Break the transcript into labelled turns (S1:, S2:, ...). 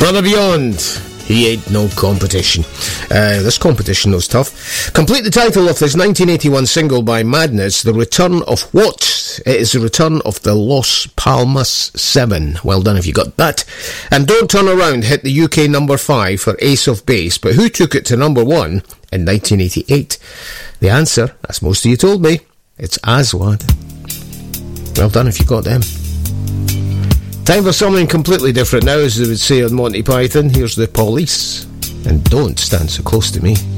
S1: Brother Beyond, he ain't no competition. This competition was tough. Complete the title of this 1981 single by Madness, The Return of What? It is the return of the Los Palmas 7. Well done if you got that. And Don't Turn Around hit the UK number 5 for Ace of Base, but who took it to number 1 in 1988? The answer, as most of you told me, it's Aswad. Well done if you got them. Time for something completely different now, as they would say on Monty Python. Here's the Police, and Don't Stand So Close to Me.